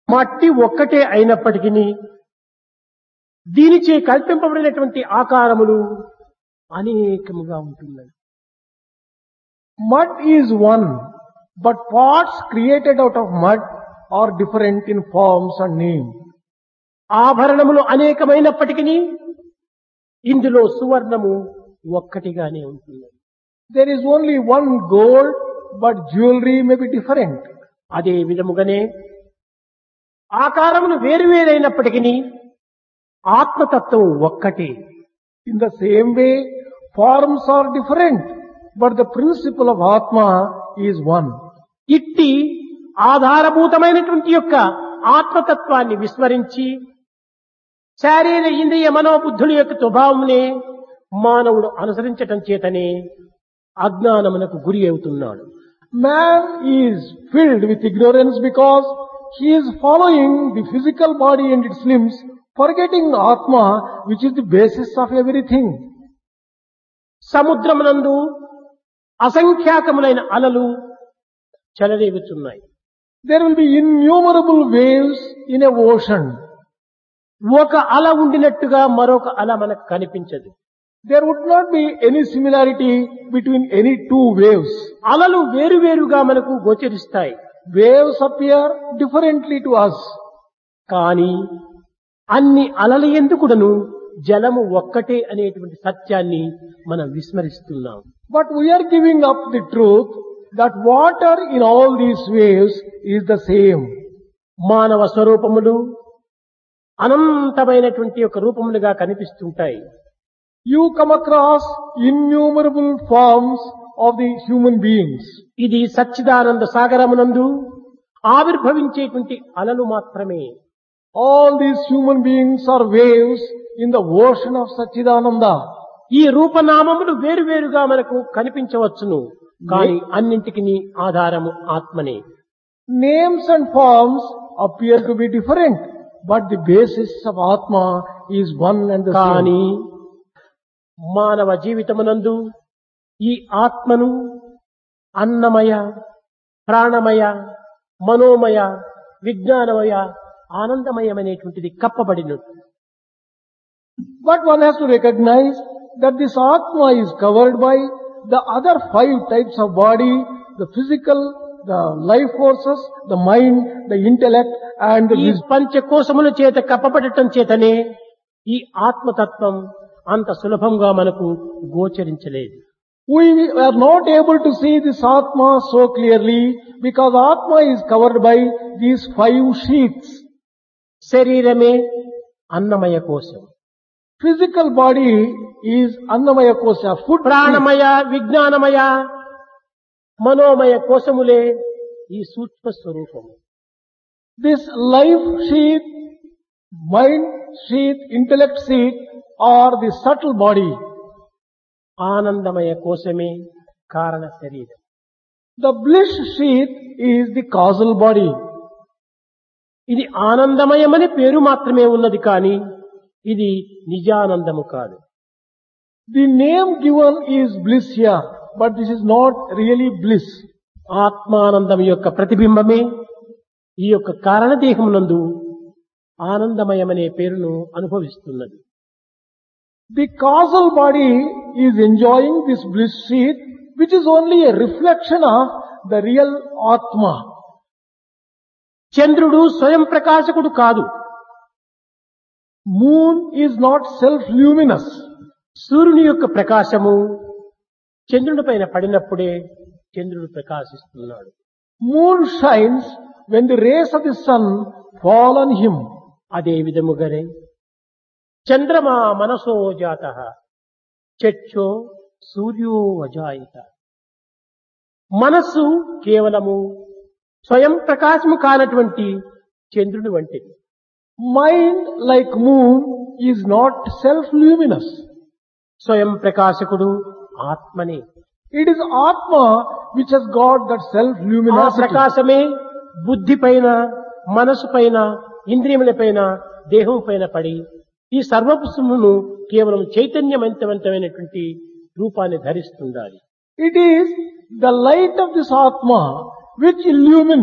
మట్టి ఒక్కటే అయినప్పటికీ దీనిచే కల్పింపబడినటువంటి ఆకారములు అనేకముగా ఉంటున్నాయి. Mud is one, but parts created out of mud are different in forms and name. ఆభరణములు అనేకమైనప్పటికీ ఇందులో సువర్ణము ఒక్కటిగానే ఉంటుంది. There is only one gold, but jewelry may be different. అదే విధముగానే ఆకారములు వేరువేరైనప్పటికీ ఆత్మతత్వం ఒక్కటే. In the same way, forms are different, but the principle of Atma is one. ఇట్టి ఆధారభూతమైనటువంటి యొక్క ఆత్మతత్వాన్ని విస్మరించి శారీర ఇంద్రియ మనోబుద్ధుల యొక్క స్వభావమునే మానవుడు అనుసరించటం చేతనే అజ్ఞానమునకు గురి అవుతున్నాడు. Man is filled with ignorance because he is following the physical body and its limbs, forgetting Atma, which is the basis of everything. సముద్రమునందు అసంఖ్యాకములైన అలలు చెలరేగుచున్నాయి. There will be innumerable waves in a ocean. ఒక అల ఉండినట్టుగా మరొక అల మనకు కనిపించదు. There would not be any similarity between any two waves. అలలు వేరువేరుగా మనకు గోచరిస్తాయి. Waves appear differently to us. కానీ అన్ని అలల ఎందుకుడను జలము ఒక్కటే అనేటువంటి సత్యాన్ని మనం విస్మరిస్తున్నాం. But we are giving up the truth that water in all these waves is the same. మానవ స్వరూపములు అనంతమైనటువంటి ఒక రూపములుగా కనిపిస్తుంటాయి. You come across innumerable forms of the human beings. ఇది సచ్చిదానంద సాగరమునందు ఆవిర్భవించేటువంటి అలలు మాత్రమే. All these human beings are waves in the ocean of Satchidananda. ఈ రూపనామములు వేరువేరుగా మనకు కనిపించవచ్చును, కానీ అన్నింటికి ఆధారము ఆత్మనే. Names and forms appear to be different, but the basis of Atma is one and the కానీ same. మానవ జీవితమునందు ఈ ఆత్మను అన్నమయ, ప్రాణమయ, మనోమయ, విజ్ఞానమయ, ఆనందమయమైనటువంటిది కప్పబడినట్టు. But one has to recognize that this Atma is covered by the other 5 types of body, the physical, the life forces, the mind, the intellect and the ఈ పంచకోశముల చేత కప్పబడటం చేతనే ఈ ఆత్మతత్వం అంత సులభంగా మనకు గోచరించలేదు. We are not able to see this Atma so clearly because Atma is covered by these 5 sheaths. శరీరమే అన్నమయ కోశం, Physical body is Annamaya Kosha, food. ప్రాణమయ, విజ్ఞానమయ, మనోమయ కోశములే ఈ సూక్ష్మ స్వరూపము. This life sheath, mind sheath, intellect sheath are the subtle body. ఆనందమయ కోశమే కారణ శరీరం. The bliss sheath is the causal body. ఇది ఆనందమయమని పేరు మాత్రమే ఉన్నది, కానీ ఇది నిజానందము కాదు. The name given is bliss here, but this is not really bliss. ఆత్మానందం యొక్క ప్రతిబింబమే ఈ యొక్క కారణదేహమునందు ఆనందమయమనే పేరును అనుభవిస్తున్నది. The causal body is enjoying this bliss sheath, which is only a reflection of the real Atma. చంద్రుడు స్వయం ప్రకాశకుడు కాదు. Moon is not self-luminous. సూర్యుని యొక్క ప్రకాశము చంద్రుని పైన పడినప్పుడే చంద్రుడు ప్రకాశిస్తున్నాడు. Moon shines when the rays of the sun fall on him. అదే విధముగానే చంద్రమా మనసో జాతః చక్షో సూర్యో అజాయత. మనస్సు కేవలము స్వయం ప్రకాశము కానటువంటి చంద్రుని వంటిది. Mind, like moon, is not self-luminous. స్వయం ప్రకాశకుడు ఆత్మనే. It is Atma which has got that ఆ self-luminosity. ప్రకాశమే బుద్ధి పైన, మనసు పైన, ఇంద్రియముల పైన, దేహం పైన పడి ఈ సర్వపుష్పమును కేవలం చైతన్యవంతమైనటువంటి రూపాన్ని ధరిస్తుండాలి. It is the light of this Atma which illumines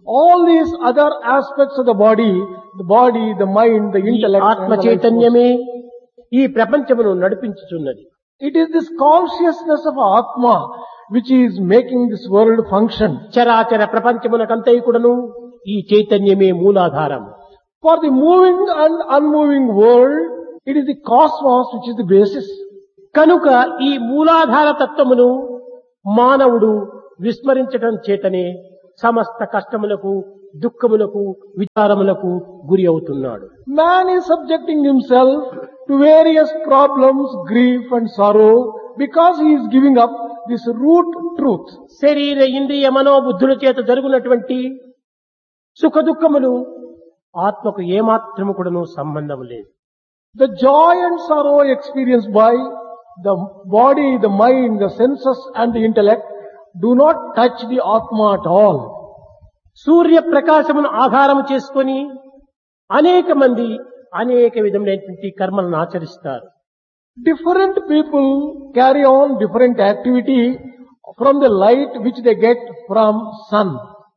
All these other aspects of the body, the mind, the ఈ intellect, ఆత్మ and the life force. చైతన్యమే ఈ ప్రపంచమును నడిపించుచున్నది. It is this consciousness of Atma which is making this world function. చరాచర ప్రపంచమునకంతయు కూడాను ఈ చైతన్యమే మూలాధారం. For the moving and unmoving world, it is the cosmos which is the basis. కనుక ఈ మూలాధార తత్వమును మానవుడు విస్మరించటం చేతనే సమస్త కష్టములకు, దుఃఖములకు, విచారములకు గురి అవుతున్నాడు. Man is subjecting himself to various problems, grief and sorrow because he is giving up this root truth. శరీర ఇంద్రియ మనోబుద్ధుల చేత జరుగునటువంటి సుఖ దుఃఖములు ఆత్మకు ఏమాత్రము కూడాను సంబంధం లేదు. The joy and sorrow experienced by the body, the mind, the senses and the intellect do not touch the Atma at all. సూర్య ప్రకాశమును ఆధారము చేసుకొని అనేక మంది అనేక విధములైనటువంటి కర్మలను ఆచరిస్తారు. Different people carry on different activity from the light which they get from sun.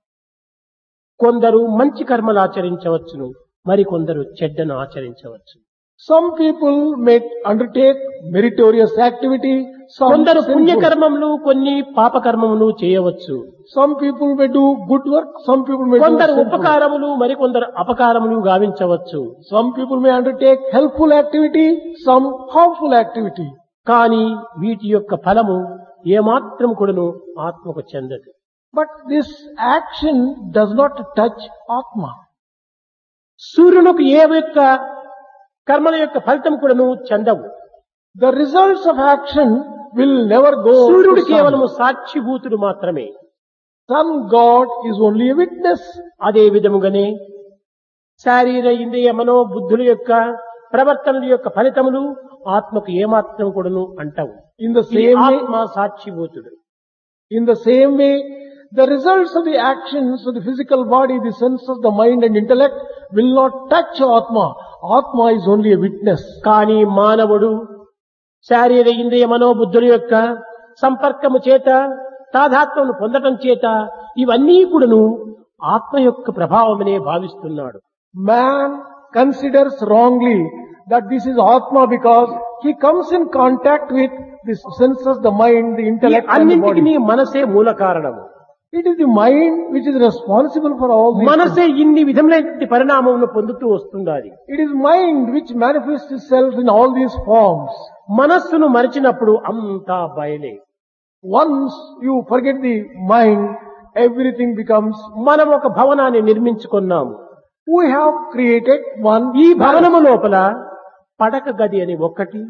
కొందరు మంచి కర్మలు ఆచరించవచ్చును, మరికొందరు చెడ్డను ఆచరించవచ్చు. Some people may undertake meritorious activity, some కొందరు sinful. పుణ్యకర్మములు, కొన్ని పాపకర్మములు చేయవచ్చు. Some people may do good work, some people may do కొందరు sinful. ఉపకారములు, మరికొందరు అపకారములు గావించవచ్చు. Some people may undertake helpful activity, some harmful activity. కానీ వీటి యొక్క ఫలము ఏమాత్రం కూడాను ఆత్మకు చెందదు. But this action does not touch Atma. సూర్యునికి ఏ యొక్క కర్మల యొక్క ఫలితం కూడాను చెందవు. The results of action will never go సూర్యుడు to sun. కేవలము సాక్షిభూతుడు మాత్రమే. Sun God is only a witness. అదే విధముగానే శారీర ఇంద్రియ మనోబుద్ధుల యొక్క ప్రవర్తనల యొక్క ఫలితములు ఆత్మకు ఏమాత్రం కూడాను అంటవు. In the ఇది same way, ఆత్మ సాక్షిభూతుడు. the results of the actions of the physical body, the senses, the mind and intellect will not touch Atma. Atma is only a witness. కానీ మానవుడు శారీర ఇంద్రియ మనోబుద్ధుల యొక్క సంపర్కము చేత, తాదాత్మ్యమును పొందటం చేత ఇవన్నీ కూడాను ఆత్మ యొక్క ప్రభావమనే భావిస్తున్నాడు. Man considers wrongly that this is Atma because he comes in contact with the senses, the mind, the ఈ intellect and the అన్నింటికి body. మనసే మూల కారణము. It is the mind which is responsible for all these మనసే things. ఇన్ని విధములైన పరిణామమును పొందుతూ వస్తున్నది. It is mind which manifests itself in all these forms. మనస్సును మరిచినప్పుడు అంతా బయలే. Once you forget the mind, everything becomes, మనం ఒక భవనాన్ని నిర్మించుకున్నాము. we have created one. ఈ భవనము లోపల పడక గది అని ఒక్కటి,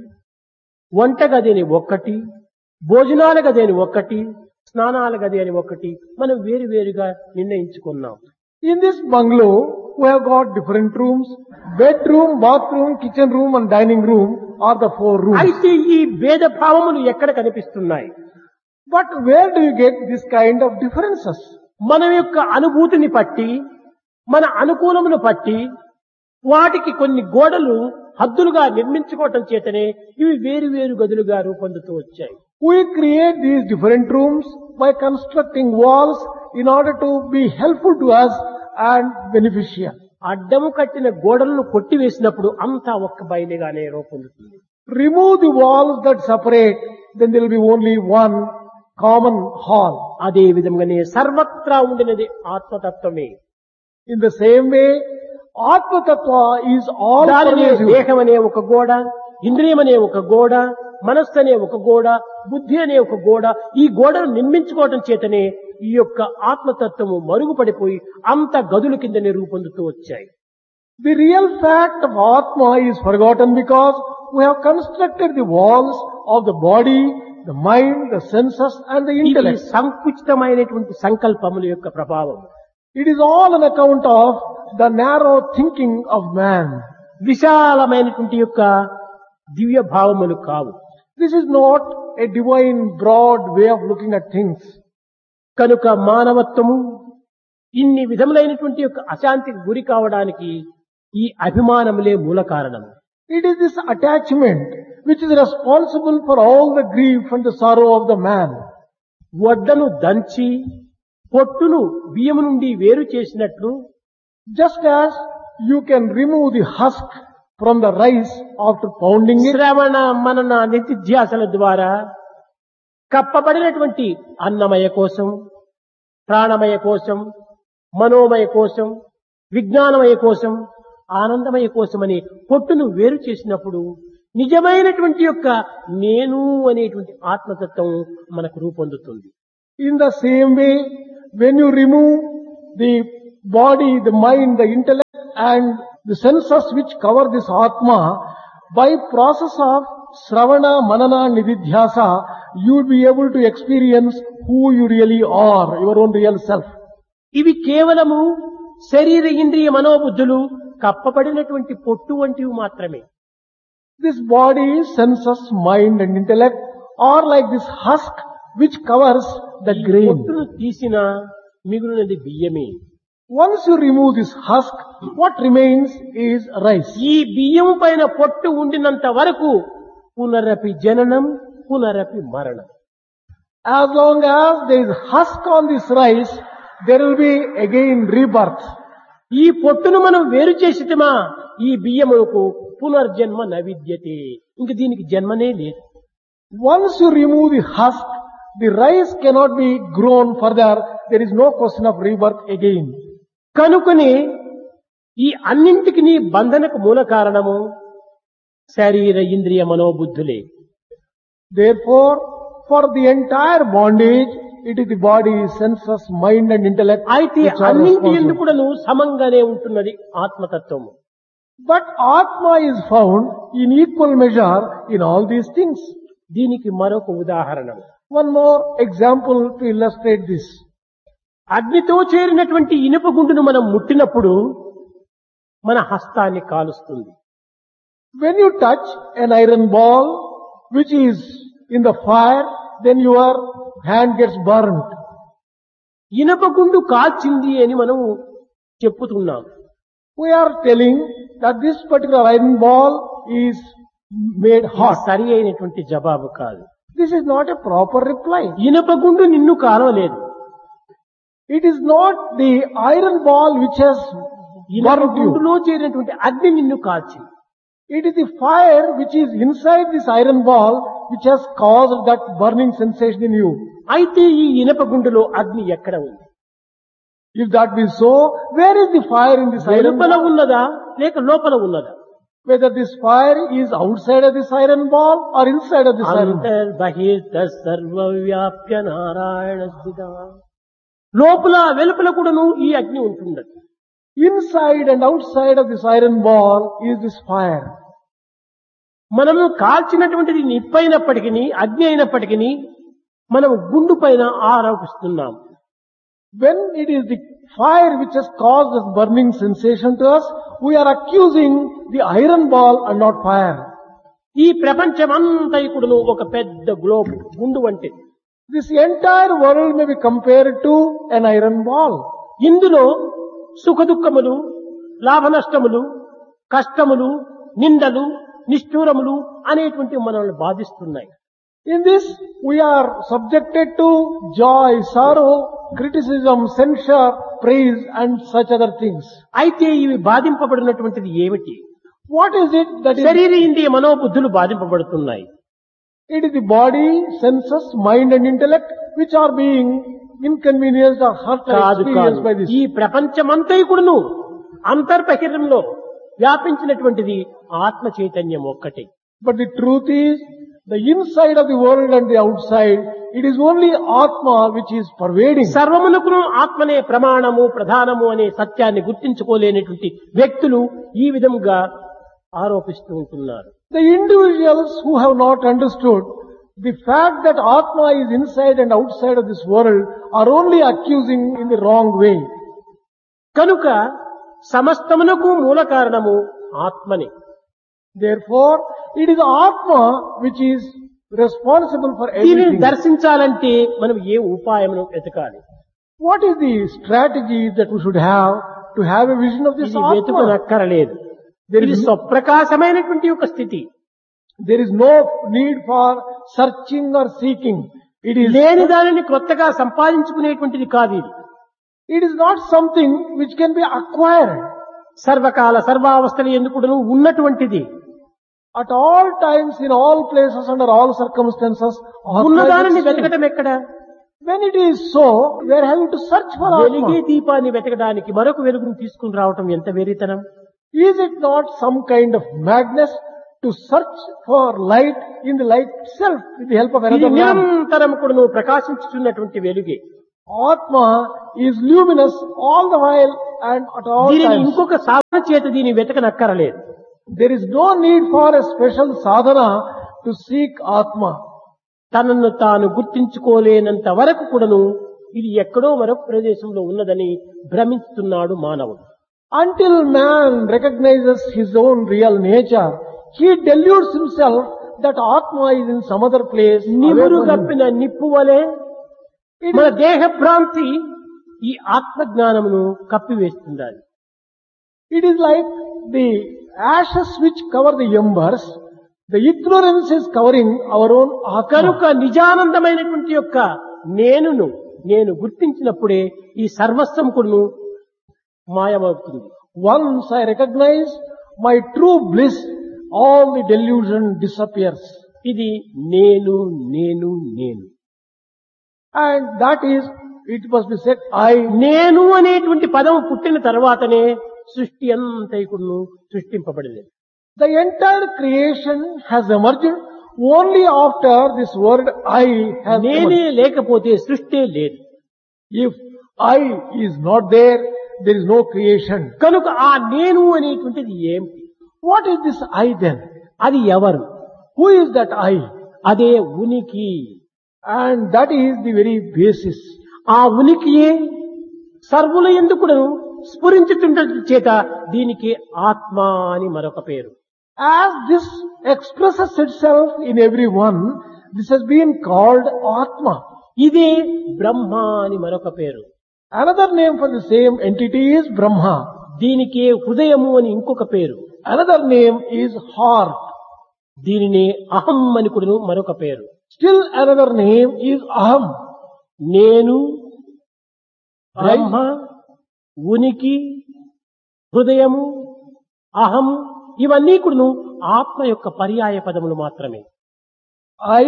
వంట గది అని ఒక్కటి, భోజనాల గది అని ఒక్కటి, స్నానాల గది అని ఒక్కటి మనం వేరువేరుగా నిర్ణయించుకున్నాం. In this bungalow, we have got different rooms. Bedroom, bathroom, kitchen room and dining room are the 4 rooms. అయితే ఈ భేద భావములు ఎక్కడ కనిపిస్తున్నాయి? But where do you get this kind of differences? మన యొక్క అనుభూతిని పట్టి, మన అనుకూలమును పట్టి వాటికి కొన్ని గోడలు హద్దులుగా నిర్మించుకోవటం చేతనే ఇవి వేరు గదులుగా రూపొందుతూ వచ్చాయి. We create these different rooms by constructing walls in order to be helpful to us and beneficial. అడ్డము కట్టిన గోడలను కొట్టివేసినప్పుడు అంతా ఒక్క బయలుగానే రూపొందుతుంది. Remove the walls that separate, then there will be only one common hall. అదే విధంగానే సర్వత్రా ఉండినది ఆత్మతత్వమే. In the same way, Atma Tattva is all దానినే pervasive. దేహం అనే ఒక గోడ, ఇంద్రియం అనే ఒక గోడ, మనస్సు అనే ఒక గోడ, బుద్ధి అనే ఒక గోడ, ఈ గోడను నిర్మించుకోవటం చేతనే ఈ యొక్క ఆత్మతత్వము మరుగుపడిపోయి అంత గదుల కిందనే రూపొందుతూ వచ్చాయి. The real fact of Atma is forgotten because we have constructed the walls of the body, the mind, the senses and the ఇది intellect. సంకుచితమైనటువంటి సంకల్పముల యొక్క ప్రభావం. It is all on account of the narrow thinking of man. విశాలమైనటువంటి యొక్క దివ్య భావములు కావు. This is not a divine, broad way of looking at things. కనుక మానవత్వము ఇన్ని విధములైనటువంటి యొక్క అశాంతికి గురి కావడానికి ఈ అభిమానములే మూల కారణము. It is this attachment which is responsible for all the grief and the sorrow of the man. వడ్డను దంచి పొట్టును బియ్యము నుండి వేరు చేసినట్లు Just as you can remove the husk from the rice after pounding it, శ్రవణ మనన నిత్యాసల ద్వారా కప్పబడినటువంటి అన్నమయ కోసం, ప్రాణమయ కోసం, మనోమయ కోసం, విజ్ఞానమయ కోసం, ఆనందమయ కోసం అని పొట్టును వేరు చేసినప్పుడు నిజమైనటువంటి యొక్క నేను అనేటువంటి ఆత్మతత్వం మనకు రూపొందుతుంది. in the same way, when you remove the body, the mind, the intellect and the senses which cover this Atma, by process of Sravana, Manana, Nididhyasa, you will be able to experience who you really are, your own real self. ఇవి కేవలము శరీర ఇంద్రియ మనోబుద్ధులు కప్పబడినటువంటి పొట్టు వంటివి మాత్రమే. This body, senses, mind and intellect are like this husk which covers the ఈ grain. పొట్టును తీసిన మిగులున్నది బియ్యమే. Once you remove this husk, what remains is rice. ఈ బియ్యం పైన పొట్టు ఉండినంత వరకు పునరపి జననం, పునరపి మరణం. As long as there is husk on this rice, there will be again rebirth. ఈ పొట్టును మనం వేరు చేసిటమా ఈ బియ్యములకు పునర్జన్మ నవిద్యతే. ఇంక దీనికి జన్మనే లేదు. Once you remove the husk, the rice cannot be grown further. There is no question of rebirth again. కనుకని ఈ అన్నింటికి నీ బంధనకు మూల కారణము శరీర ఇంద్రియ మనోబుద్ధులే. Therefore, for the entire bondage, it is the body, senses, mind and intellect అయితే which are అన్నింటి responsible. ఎందుకు కూడాను సమంగానే ఉంటున్నది ఆత్మతత్వము. But Atma is found in equal measure in all these things. దీనికి మరొక ఉదాహరణ, One more example to illustrate this. అగ్నితో చేరినటువంటి ఇనుప గుండును మనం ముట్టినప్పుడు మన హస్తాన్ని కాలుస్తుంది. When you touch an iron ball which is in the fire, then your hand gets burnt. ఇనుప గుండు కాల్చింది అని మనం చెప్పుతున్నాం. We are telling that this particular iron ball is made ఇది hot. సరి అయినటువంటి జవాబు కాదు. This is not a proper reply. ఇనుప గుండు నిన్ను కాలవలేదు. It is not the iron ball which has ఇనుప burnt you. గుండులో చేరినటువంటి అగ్ని నిన్ను కాల్చింది. It is the fire which is inside this iron ball which has caused that burning sensation in you. అయితే ఈ ఇనుప గుండులో అగ్ని ఎక్కడ ఉంది? If that be so, where is the fire in this iron వెలుపల ball? ఉన్నదా లేక లోపల ఉన్నదా? Whether this fire is outside of this iron ball or inside of this iron ball. అంతర్బహిర్త సర్వవ్యాప్య Narayana స్థిత. లోపల వెలుపల కూడాను ఈ అగ్ని ఉంటున్నది. Inside and outside of this iron ball is this fire. మనము కాల్చినటువంటిది నిప్పైనప్పటికీ అగ్ని అయినప్పటికీ మనం గుండు పైన ఆరోపిస్తున్నాం. When it is the fire which has caused this burning sensation to us, we are accusing the iron ball and not fire. ఈ ప్రపంచమంతా కూడాను ఒక పెద్ద గ్లోబ్ గుండు వంటిది. This entire world may be compared to an iron ball. ఇందులో సుఖ దుఃఖములు, లాభ నష్టములు, కష్టములు, నిందలు, నిష్ఠూరములు అనేటువంటివి మనల్ని బాధిస్తున్నాయి. In this, we are subjected to joy, sorrow, criticism, censure, praise and such other things. అయితే ఇవి బాధింపబడినటువంటిది ఏమిటి? What is it that is? శరీర ఇంద్రియ మనోబుద్ధులు బాధింపబడుతున్నాయి. It is the body, senses, mind and intellect which are being inconvenienced or hurt or కాదు కాదు, experienced by this. ఈ ప్రపంచమంతా కూడాను అంతర్బహిర్యంలో వ్యాపించినటువంటిది ఆత్మ చైతన్యం ఒక్కటే. But the truth is, the inside of the world and the outside, it is only Atma which is pervading. సర్వమునకును ఆత్మనే ప్రమాణము ప్రధానము అనే సత్యాన్ని గుర్తించుకోలేనటువంటి వ్యక్తులు ఈ విధంగా ఆరోపిస్తూ ఉంటున్నారు. The individuals who have not understood the fact that Atma is inside and outside of this world are only accusing in the wrong way. కనుక సమస్తమునకు మూల కారణము ఆత్మనే. Therefore, it is Atma which is responsible for దీనిని everything. దర్శించాలంటే మనం ఏ ఉపాయమును వెతకాలి? What is the strategy that we should have to have a vision of this ఇది Atma? వెతుకనక్కరలేదు. ఇది స్వప్రకాశమైనటువంటి ఒక స్థితి. There is no need for searching or seeking. It is లేని దానిని కొత్తగా సంపాదించుకునేటువంటిది కాదు ఇది. It is not something which can be acquired. సర్వకాల సర్వావస్థలు ఎందుకును ఉన్నటువంటిది. At all times, in all places, under all circumstances, ఉన్నదానిని వెతకటం ఎక్కడ? when it is so, we are having to search for వెలిగే Atma. దీపాన్ని వెతకడానికి మరొక వెలుగును తీసుకుని రావటం ఎంత వెరితనం. Is it not some kind of madness to search for light in the light itself with the help of ఇది another lamp? నిరంతరం కూడా నువ్వు ప్రకాశించుతున్నటువంటి వెలుగే. Atma is luminous all the while and at all దీనిని times. ఇంకొక సాధన చేత దీన్ని వెతకనక్కరలేదు. There is no need for a special sadhana to seek Atma. తనను తాను గుర్తించుకోలేనంత వరకు కూడాను ఇది ఎక్కడో మరొక ప్రదేశంలో ఉన్నదని భ్రమిస్తున్నాడు మానవుడు. Until man recognizes his own real nature, he deludes himself that Atma is in some other place. నిమురు away from him. గప్పిన నిప్పు వలె మన దేహ భ్రాంతి ఈ ఆత్మజ్ఞానమును కప్పివేస్తుంది. It is like the ashes which cover the embers. The ignorance is covering our own Atma. కనుక నిజానందమైనటువంటి యొక్క నేను గుర్తించినప్పుడే ఈ సర్వస్వం కూడాను మాయమవుతుంది. Once I recognize my true bliss, all the delusion disappears. ఇది నేను నేను నేను And that is, it must be said, I. నేను అనేటువంటి పదం పుట్టిన తర్వాతనే సృష్టి అంతైకును సృష్టింపబడింది. The entire creation has emerged only after this word I has నేనే emerged. లేకపోతే సృష్టి లేదు. If I is not there, there is no creation. కనుక ఆ నేను అనేటువంటిది ఏమిటి? What is this I then? అది ఎవరు? Who is that I? అదే ఉనికి. And that is the very basis. ఆ ఉనికియే సర్వుల ఎందుకును స్ఫురించుతుండటం చేత దీనికి ఆత్మ అని మరొక పేరు. As this expresses itself in everyone, this has been called Atma. ఇదే బ్రహ్మ అని మరొక పేరు. Another name for the same entity is Brahma. దీనికి హృదయము అని ఇంకొక పేరు. Another name is heart. దీనిని అహం అని కూడా మరొక పేరు. Still another name is Aham. నేను, బ్రహ్మ, ఉనికి, హృదయము, అహం ఇవన్నీ కూడా ఆత్మ యొక్క పర్యాయ పదములు మాత్రమే. I,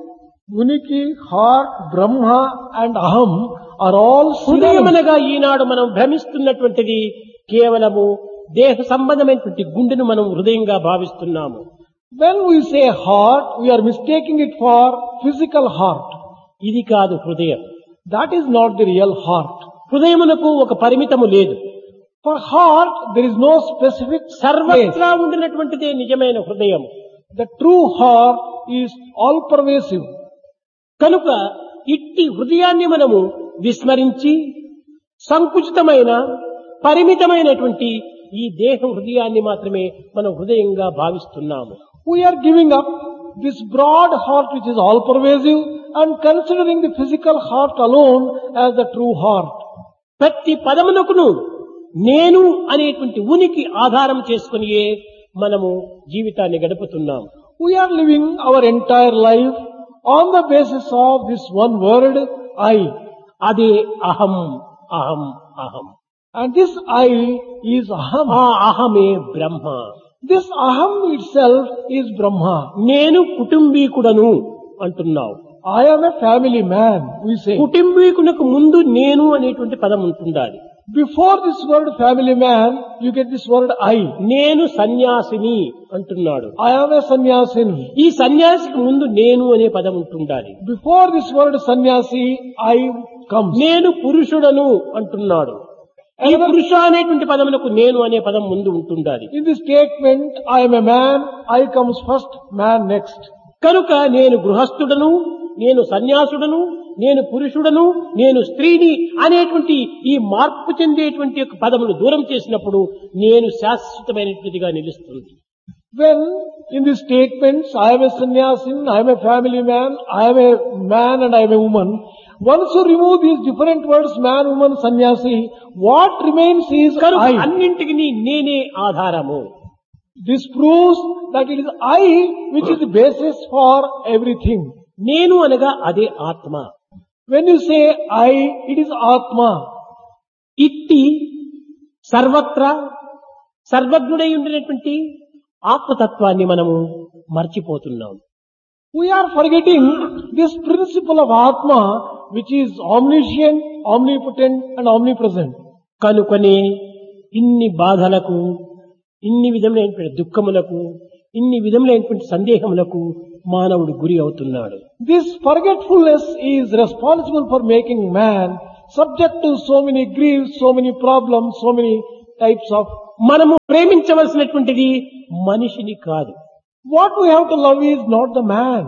Uniki, heart, Brahma and Aham are all హృదయం synonyms. అనగా ఈనాడు మనం భ్రమిస్తున్నటువంటిది కేవలము దేహ సంబంధమైనటువంటి గుండెను మనం హృదయంగా భావిస్తున్నాము. When we say heart, we are mistaking it for physical heart. ఇది కాదు హృదయం. That is not the real heart. హృదయమునకు ఒక పరిమితము లేదు. For heart, there is no specific place. సర్వత్రా ఉండినటువంటిదే నిజమైన హృదయం. The true heart is all pervasive. కనుక ఇట్టి హృదయాన్ని మనము విస్మరించి సంకుచితమైన పరిమితమైనటువంటి ఈ దేహ హృదయాన్ని మాత్రమే మనం హృదయంగా భావిస్తున్నాము. We are giving up this broad heart which is all pervasive and considering the physical heart alone as the true heart. ప్రతి పదమునకును నేను అనేటువంటి ఉనికి ఆధారం చేసుకునియే మనము జీవితాన్ని గడుపుతున్నాము. We are living our entire life on the basis of this one word, I. అదే అహం అహం అహం. And this I is Aham. ఆ అహమే బ్రహ్మ. This Aham itself is Brahma. నేను కుటుంబీకుడను అంటున్నావు. I am a family man, we say. కుటుంబీకునకు ముందు నేను అనేటువంటి పదం ఉంటుండాలి. Before this word family man, you get this word I. నేను సన్యాసిని అంటున్నాడు. I am a sannyasin. ఈ సన్యాసికి ముందు నేను అనే పదం ఉంటుండాలి. Before this word sannyasi, I comes. నేను పురుషుడను అంటున్నాడు. ఈ పురుష అనేటువంటి పదములకు నేను అనే పదం ముందు ఉంటుండాలి. In the statement, I am a man, I comes first, man next. కనుక నేను గృహస్థుడను, నేను సన్యాసుడను, నేను పురుషుడను, నేను స్త్రీని అనేటువంటి ఈ మార్పు చెందేటువంటి యొక్క పదమును దూరం చేసినప్పుడు నేను శాశ్వతమైనటువంటిదిగా నిలుస్తుంది. When in the statements, I am a sannyasin, I am a family man, I am a man and I am a woman, once you remove these different words, man, woman, sannyasi, what remains is కనుక I. అన్నింటికి నేనే ఆధారము. This proves that it is I which is the basis for everything. నేను అనగా అదే ఆత్మ. When you say I, it is Atma. ఇట్టి సర్వత్రా సర్వజ్ఞుడై ఉండినటువంటి ఆత్మతత్వాన్ని మనము మర్చిపోతున్నాం. We are forgetting this principle of Atma, which is omniscient, omnipotent and omnipresent. కనుకనే ఇన్ని బాధలకు, ఇన్ని విధములైనటువంటి దుఃఖములకు, ఇన్ని విధములైనటువంటి సందేహములకు మానవుడు గురి అవుతున్నాడు. This forgetfulness is responsible for making man subject to so many griefs, so many problems, so many types of... మనము ప్రేమించవలసినటువంటిది మనిషిని కాదు, What we have to love is not the man,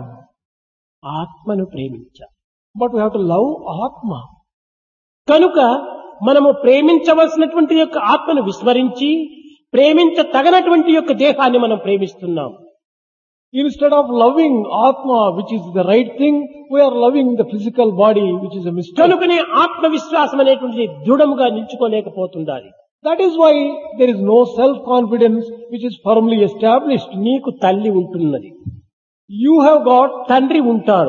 ఆత్మను ప్రేమించాలి. but we have to love Atma. కనుక మనము ప్రేమించవలసినటువంటి యొక్క ఆత్మను విస్మరించి ప్రేమించ తగనటువంటి యొక్క దేహాన్ని మనం ప్రేమిస్తున్నాం. Instead of loving Atma, which is the right thing, we are loving the physical body, which is a mistake. కనుకనే ఆత్మవిశ్వాసం అనేటువంటిది దృఢముగా నిల్చుకోలేకపోతుండాలి. That is why there is no self-confidence which is firmly established. నీకు తల్లి ఉంటున్నది, You have got, తండ్రి ఉంటారు,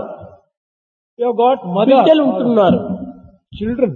you have got mother, బిడ్డలు ఉంటున్నారు. children.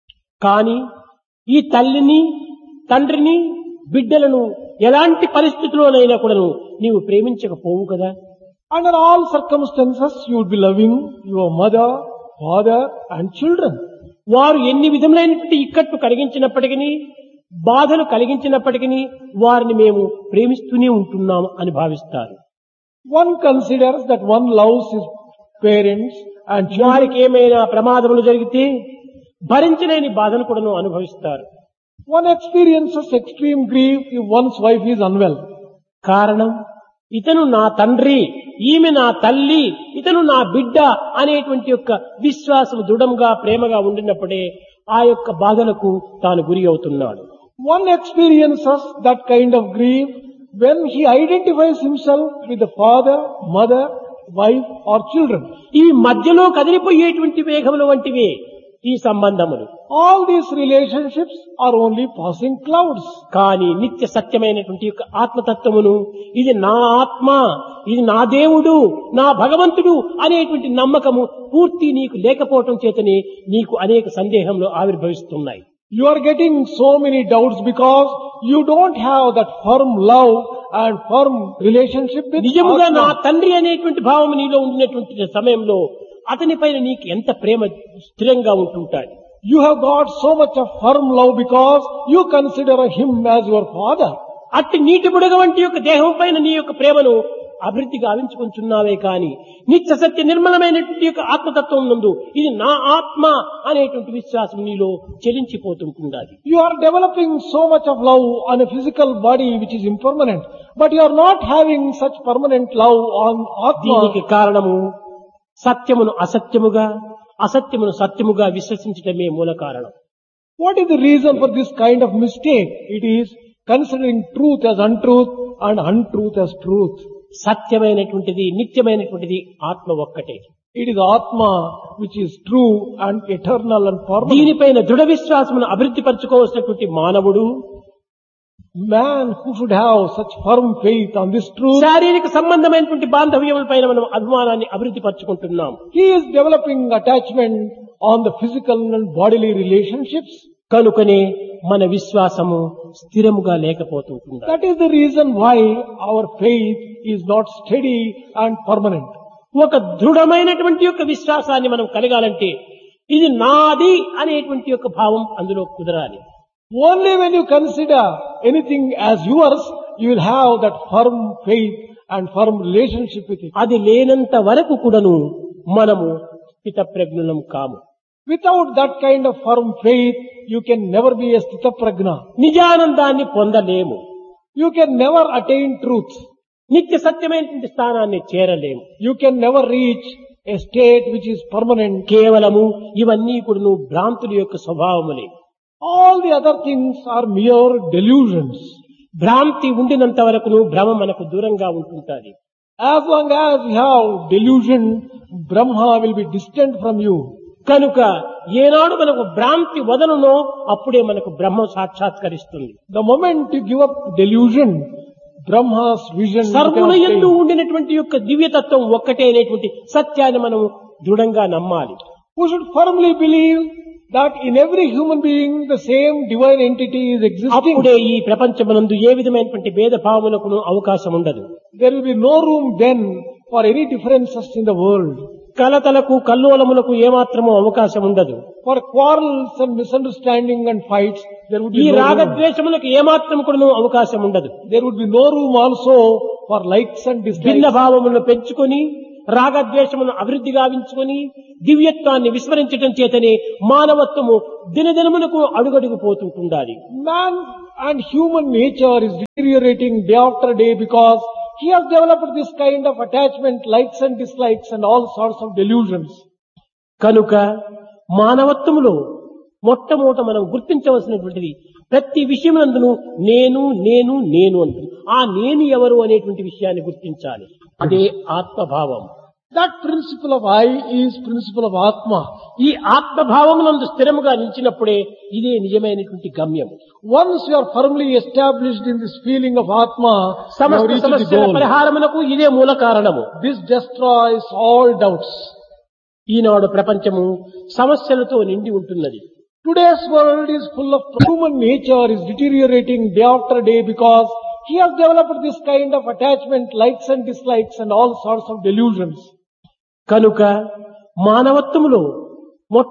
కానీ ఈ తల్లిని, తండ్రిని, బిడ్డలను ఎలాంటి పరిస్థితుల్లోనైనా కూడా నీవు ప్రేమించకపోవు కదా. Under all circumstances, you would be loving your mother, father and children. వారు ఎన్ని విధములైనటువంటి ఇక్కట్లు కలిగించినప్పటికీ, బాధలు కలిగించినప్పటికీ వారిని మేము ప్రేమిస్తూనే ఉంటున్నాం అని భావిస్తారు. One considers that one loves his parents and children. వారికి ఏమైనా ప్రమాదములు జరిగితే భరించలేని బాధను కూడా అనుభవిస్తారు. One experiences extreme grief if one's wife is unwell. కారణం, ఇతను నా తండ్రి, ఈమె నా తల్లి, ఇతను నా బిడ్డ అనేటువంటి యొక్క విశ్వాసం దృఢంగా ప్రేమగా ఉండినప్పుడే ఆ యొక్క బాధలకు తాను గురి అవుతున్నాడు. One experiences that kind of grief when he identifies himself with the father, mother, wife or children. ఇవి మధ్యలో కదిలిపోయేటువంటి వేగముల వంటివే ఈ సంబంధములు. All these relationships are only passing clouds. కానీ నిత్య సత్యమైనటువంటి యొక్క ఆత్మతత్వమును, ఇది నా ఆత్మ, ఇది నా దేవుడు, నా భగవంతుడు అనేటువంటి నమ్మకము పూర్తి నీకు లేకపోవటం చేతనే నీకు అనేక సందేహములు ఆవిర్భవిస్తున్నాయి. You are getting so many doubts because you don't have that firm love and firm relationship with నిజముగా నా Atma. తండ్రి అనేటువంటి భావం నీలో ఉండినటువంటి సమయంలో అతని పైన నీకు ఎంత ప్రేమ స్థిరంగా ఉంటుంటాయి. You have got so much of firm love because you consider him as your father. అట్టి నీటి బుడగ వంటి యొక్క దేహం పైన నీ యొక్క ప్రేమను అభివృద్ధి గావించుకుంటున్నావే కాని నిత్య సత్య నిర్మలమైనటువంటి యొక్క ఆత్మతత్వం నందు ఇది నా ఆత్మ అనేటువంటి విశ్వాసం నీలో చెలించిపోతుంటుంది. You are developing so much of love on a physical body which is impermanent, but you are not having such permanent love on దీనికి Atma. కారణము సత్యమును అసత్యముగా, అసత్యమును సత్యముగా విశ్వసించటమే మూల కారణం. What is the reason for this kind of mistake? It is considering truth as untruth and untruth as truth. సత్యమైనటువంటిది, నిత్యమైనటువంటిది ఆత్మ ఒక్కటే. It is Atma which is true and eternal and permanent. దీనిపైన దృఢ విశ్వాసమును అభివృద్ధి పరచుకోవాల్సినటువంటి మానవుడు Man who should have such firm faith on this truth, శారీరక సంబంధమైనటువంటి బాంధవ్యములపైన మనం అభిమానాన్ని అభివృద్ధి పరచుకుంటున్నాం. he is developing attachment on the physical and bodily relationships. కనుకనే మన విశ్వాసము స్థిరముగా లేకపోతుంటుంది. That is the reason why our faith is not steady and permanent. ఒక దృఢమైనటువంటి యొక్క విశ్వాసాన్ని మనం కలగాలంటే ఇది నాది అనేటువంటి యొక్క భావం అందులో కుదరాలి. Only when you consider anything as yours, you will have that firm faith and firm relationship with it. అది లేనంత వరకు కూడాను మనము స్థితప్రజ్ఞులం కాము. Without that kind of firm faith, you can never be a Sthitaprajna. నిజానందాన్ని పొందలేము. You can never attain truth. నిత్య సత్యమైనటువంటి స్థానాన్ని చేరలేము. You can never reach a state which is permanent. కేవలము ఇవన్నీ కూడాను భ్రాంతుల యొక్క స్వభావములే. All the other things are mere delusions. భ్రాంతి ఉండినంత వరకును భ్రమ మనకు దూరంగా ఉంటుంటుంది. As long as you have delusion, Brahma will be distant from you. కనుక ఏనాడు మనకు భ్రాంతి వదలునో అప్పుడే మనకు బ్రహ్మ సాక్షాత్కరిస్తుంది. The moment you give up delusion, Brahma's vision సర్వుల becomes యందు plain. ఉండినటువంటి యొక్క దివ్యతత్వం ఒక్కటే అనేటువంటి సత్యాన్ని మనం దృఢంగా నమ్మాలి. We should firmly believe that in every human being the same divine entity is existing. అప్పుడే ఈ ప్రపంచమునందు ఏ విధమైనటువంటి భేదభావములకు అవకాశం ఉండదు. There will be no room then for any differences in the world. కలతలకు కల్లోలములకు ఏమాత్రము అవకాశం ఉండదు. For quarrels and misunderstanding and fights, there would ఈ be no room. రాగద్వేషములకు ఏమాత్రం కూడా అవకాశం ఉండదు. There would be no room also for likes and భిన్న dislikes. భావములను పెంచుకొని రాగద్వేషమును అభివృద్ధి గావించుకొని దివ్యత్వాన్ని విస్మరించడం చేతనే మానవత్వము దినదినమునకు అడుగడుగు పోతుంటుండాలి. Man and human nature is deteriorating day after day because he has developed this kind of attachment, likes and dislikes and all sorts of delusions. కనుక మానవత్వములో మొట్టమొదట మనం గుర్తించవలసినటువంటిది ప్రతి విషయమునందును నేను నేను నేను అంటుంది. ఆ నేను ఎవరు అనేటువంటి విషయాన్ని గుర్తించాలి. అదే ఆత్మభావం. That principle of I is principle of Atma. ఈ ఆత్మభావమునందు స్థిరముగా నిలిచినప్పుడే ఇదే నిజమైనటువంటి గమ్యం. Once you are firmly established in this feeling of Atma, you have సమస్త reached the సమస్యల goal. పరిహారమునకు ఇదే మూల కారణము. This destroys all doubts. ఈనాడు ప్రపంచము సమస్యలతో నిండి ఉంటున్నది. Today's world is full of human nature is deteriorating day after day because he has developed this kind of attachment, likes and dislikes and all sorts of delusions. కనుక మానవత్వములో